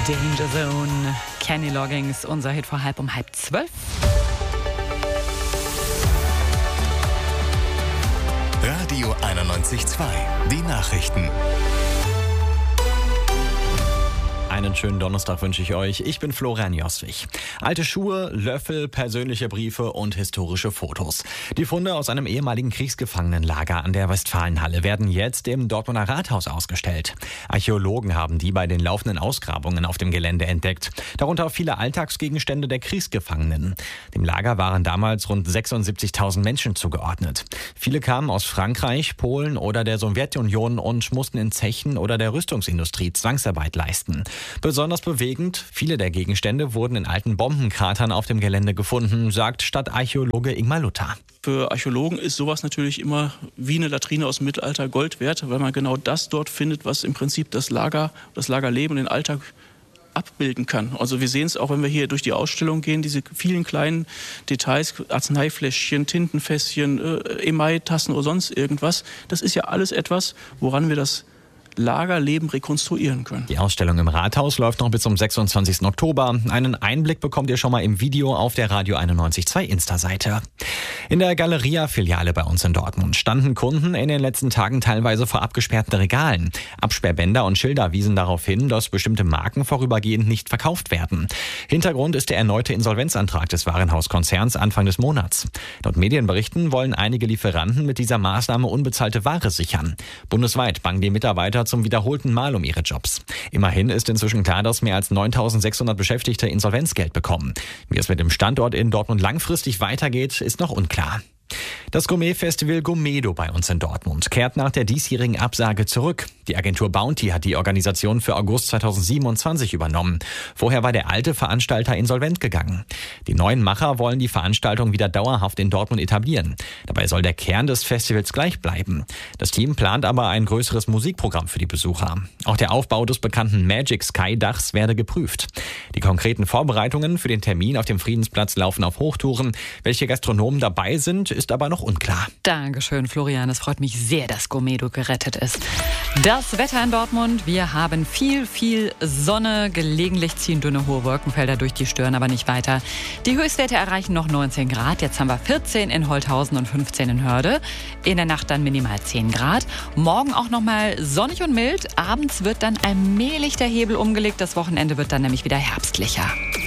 Danger Zone, Kenny Loggins, unser Hit vor 11:30. Radio 91.2, die Nachrichten. Einen schönen Donnerstag wünsche ich euch. Ich bin Florian Joswig. Alte Schuhe, Löffel, persönliche Briefe und historische Fotos. Die Funde aus einem ehemaligen Kriegsgefangenenlager an der Westfalenhalle werden jetzt im Dortmunder Rathaus ausgestellt. Archäologen haben die bei den laufenden Ausgrabungen auf dem Gelände entdeckt. Darunter viele Alltagsgegenstände der Kriegsgefangenen. Dem Lager waren damals rund 76.000 Menschen zugeordnet. Viele kamen aus Frankreich, Polen oder der Sowjetunion und mussten in Zechen oder der Rüstungsindustrie Zwangsarbeit leisten. Besonders bewegend, viele der Gegenstände wurden in alten Bombenkratern auf dem Gelände gefunden, sagt Stadtarchäologe Ingmar Luther. Für Archäologen ist sowas natürlich immer wie eine Latrine aus dem Mittelalter Gold wert, weil man genau das dort findet, was im Prinzip das Lagerleben und den Alltag abbilden kann. Also wir sehen es auch, wenn wir hier durch die Ausstellung gehen, diese vielen kleinen Details, Arzneifläschchen, Tintenfässchen, Emaille-Tassen oder sonst irgendwas. Das ist ja alles etwas, woran wir das Lagerleben rekonstruieren können. Die Ausstellung im Rathaus läuft noch bis zum 26. Oktober. Einen Einblick bekommt ihr schon mal im Video auf der Radio 91.2 Insta-Seite. In der Galeria-Filiale bei uns in Dortmund standen Kunden in den letzten Tagen teilweise vor abgesperrten Regalen. Absperrbänder und Schilder wiesen darauf hin, dass bestimmte Marken vorübergehend nicht verkauft werden. Hintergrund ist der erneute Insolvenzantrag des Warenhauskonzerns Anfang des Monats. Laut Medienberichten wollen einige Lieferanten mit dieser Maßnahme unbezahlte Ware sichern. Bundesweit bangen die Mitarbeiter zum wiederholten Mal um ihre Jobs. Immerhin ist inzwischen klar, dass mehr als 9.600 Beschäftigte Insolvenzgeld bekommen. Wie es mit dem Standort in Dortmund langfristig weitergeht, ist noch unklar. Das Gourmet-Festival Gourmedo bei uns in Dortmund kehrt nach der diesjährigen Absage zurück. Die Agentur Bounty hat die Organisation für August 2027 übernommen. Vorher war der alte Veranstalter insolvent gegangen. Die neuen Macher wollen die Veranstaltung wieder dauerhaft in Dortmund etablieren. Dabei soll der Kern des Festivals gleich bleiben. Das Team plant aber ein größeres Musikprogramm für die Besucher. Auch der Aufbau des bekannten Magic Sky Dachs werde geprüft. Die konkreten Vorbereitungen für den Termin auf dem Friedensplatz laufen auf Hochtouren. Welche Gastronomen dabei sind, ist aber noch unklar. Dankeschön, Florian. Es freut mich sehr, dass Gourmedo gerettet ist. Das Wetter in Dortmund. Wir haben viel Sonne. Gelegentlich ziehen dünne, hohe Wolkenfelder durch die Stirn, aber nicht weiter. Die Höchstwerte erreichen noch 19 Grad. Jetzt haben wir 14 in Holthausen und 15 in Hörde. In der Nacht dann minimal 10 Grad. Morgen auch noch mal sonnig und mild. Abends wird dann allmählich der Hebel umgelegt. Das Wochenende wird dann nämlich wieder herbstlicher.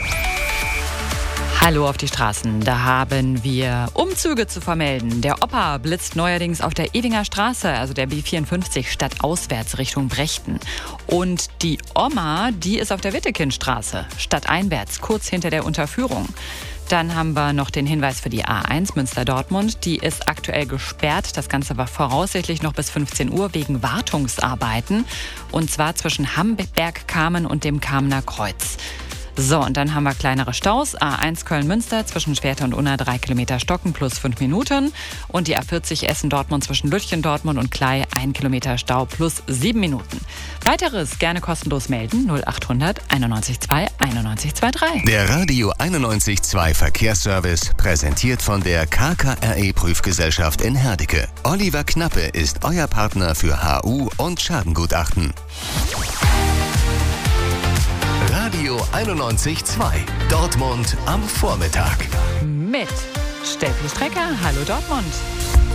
Hallo auf die Straßen, da haben wir Umzüge zu vermelden. Der Opa blitzt neuerdings auf der Ewinger Straße, also der B54, stadtauswärts Richtung Brechten. Und die Oma, die ist auf der Wittekindstraße, stadteinwärts, kurz hinter der Unterführung. Dann haben wir noch den Hinweis für die A1 Münster-Dortmund. Die ist aktuell gesperrt. Das Ganze war voraussichtlich noch bis 15 Uhr wegen Wartungsarbeiten. Und zwar zwischen Hamberg-Kamen und dem Kamener Kreuz. So, und dann haben wir kleinere Staus. A1 Köln-Münster zwischen Schwerte und Unna 3 Kilometer Stocken plus 5 Minuten. Und die A40 Essen-Dortmund zwischen Lütchen, Dortmund und Klei 1 Kilometer Stau plus 7 Minuten. Weiteres gerne kostenlos melden 0800 91 2 91 23. Der Radio 91.2 Verkehrsservice präsentiert von der KKRE Prüfgesellschaft in Herdecke. Oliver Knappe ist euer Partner für HU und Schadengutachten. Radio 91.2 Dortmund am Vormittag. Mit Steffi Strecker. Hallo Dortmund.